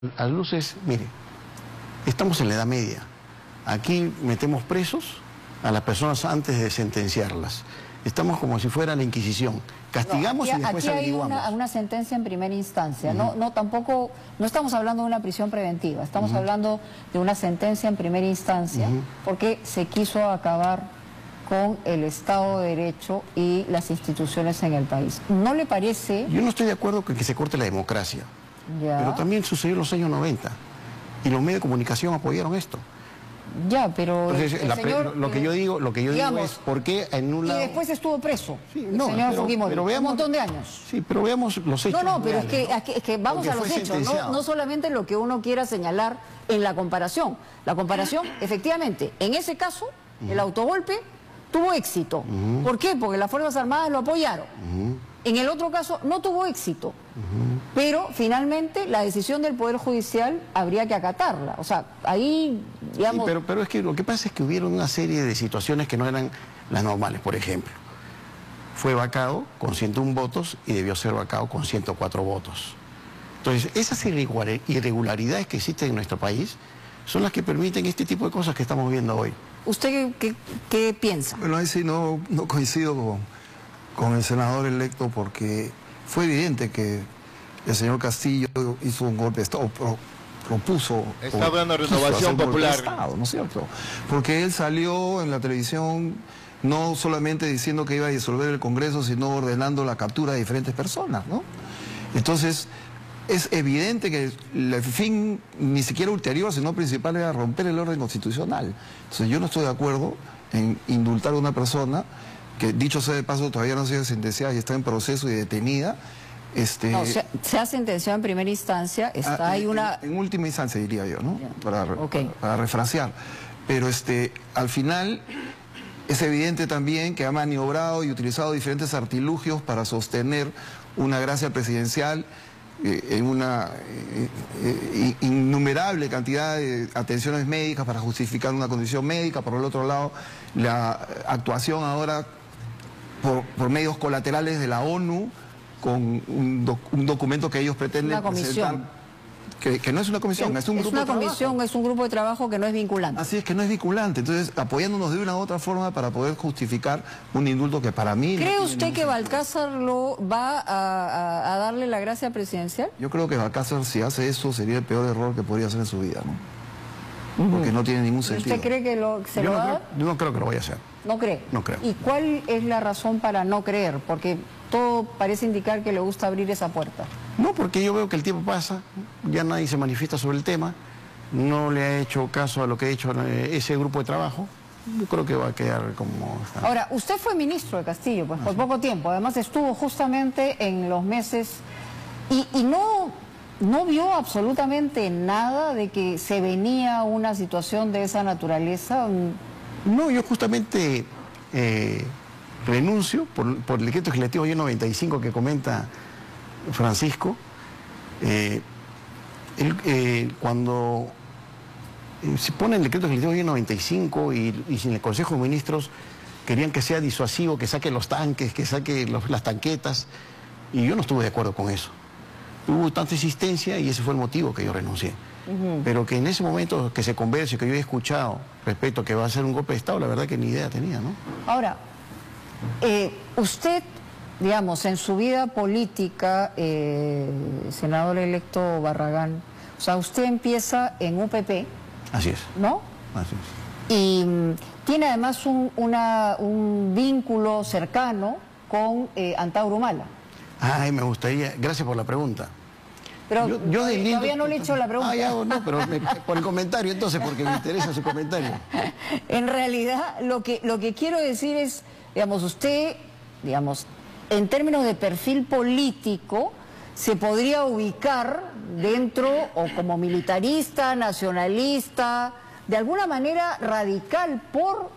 Las luces, mire, estamos en la Edad Media. Aquí metemos presos a las personas antes de sentenciarlas. Estamos como si fuera la Inquisición. Castigamos y después averiguamos. Aquí hay una sentencia en primera instancia. Tampoco estamos hablando de una prisión preventiva. Estamos hablando de una sentencia en primera instancia porque se quiso acabar con el Estado de Derecho y las instituciones en el país. ¿No le parece? Yo no estoy de acuerdo con que se corte la democracia. Ya. Pero también sucedió en los años 90 y los medios de comunicación apoyaron esto. Ya, pero entonces, señor, lo que yo digo es por qué en un lado... Y después estuvo preso, sí, el señor Fujimori, pero veamos, un montón de años. Sí, pero veamos los hechos. No, pero reales, es que vamos a los hechos, no solamente lo que uno quiera señalar en la comparación. La comparación, efectivamente, en ese caso, el autogolpe tuvo éxito. ¿Por qué? Porque las Fuerzas Armadas lo apoyaron. En el otro caso no tuvo éxito, pero finalmente la decisión del Poder Judicial habría que acatarla. O sea, ahí, digamos... Sí, pero es que lo que pasa es que hubieron una serie de situaciones que no eran las normales. Por ejemplo, fue vacado con 101 votos y debió ser vacado con 104 votos. Entonces, esas irregularidades que existen en nuestro país son las que permiten este tipo de cosas que estamos viendo hoy. ¿Usted qué piensa? Bueno, ahí sí no coincido con el senador electo, porque fue evidente que el señor Castillo hizo un golpe de Estado, propuso... Está hablando de renovación popular. Estado, ¿no es cierto? Porque él salió en la televisión no solamente diciendo que iba a disolver el Congreso, sino ordenando la captura de diferentes personas, ¿no? Entonces, es evidente que el fin ni siquiera ulterior, sino principal, era romper el orden constitucional. Entonces, yo no estoy de acuerdo en indultar a una persona que, dicho sea de paso, todavía no ha sido sentenciada y está en proceso y detenida. No, se ha sentenciado en primera instancia, hay una... En última instancia, diría yo, ¿no? Yeah. Para refrasear. Pero al final es evidente también que ha maniobrado y utilizado diferentes artilugios para sostener una gracia presidencial en una innumerable cantidad de atenciones médicas para justificar una condición médica. Por el otro lado, la actuación ahora por medios colaterales de la ONU con un documento que ellos pretenden presentar, que no es una comisión, es un grupo de trabajo. Es un grupo de trabajo que no es vinculante. Así es, que no es vinculante. Entonces, apoyándonos de una u otra forma para poder justificar un indulto que para mí... ¿Cree usted que Balcázar va a darle la gracia presidencial? Yo creo que Balcázar, si hace eso, sería el peor error que podría hacer en su vida, ¿no? Porque no tiene ningún sentido. ¿Usted cree que se lo va a dar? Yo no creo que lo vaya a hacer. ¿No cree? No creo. ¿Y cuál es la razón para no creer? Porque todo parece indicar que le gusta abrir esa puerta. No, porque yo veo que el tiempo pasa, ya nadie se manifiesta sobre el tema, no le ha hecho caso a lo que ha hecho ese grupo de trabajo. Yo creo que va a quedar como... Ahora, usted fue ministro de Castillo, pues por poco tiempo, además estuvo justamente en los meses y no vio absolutamente nada de que se venía una situación de esa naturaleza. No, yo justamente renuncio por el decreto legislativo 95 que comenta Francisco. Cuando se pone el decreto legislativo 95 y sin el Consejo de Ministros querían que sea disuasivo, que saque los tanques, que saque las tanquetas, y yo no estuve de acuerdo con eso. Hubo tanta insistencia y ese fue el motivo que yo renuncié. Pero que en ese momento que se converse, que yo he escuchado respecto a que va a ser un golpe de Estado, la verdad que ni idea tenía, ¿no? Ahora, usted, digamos, en su vida política, senador electo Barragán, o sea, usted empieza en UPP. Así es. ¿No? Así es. Y tiene además un vínculo cercano con Antauro Humala. Ay, me gustaría, gracias por la pregunta. Pero yo todavía no le he hecho la pregunta. No, pero por el comentario entonces, porque me interesa su comentario. En realidad, lo que quiero decir es, digamos, usted, digamos, en términos de perfil político, se podría ubicar dentro, o como militarista, nacionalista, de alguna manera radical por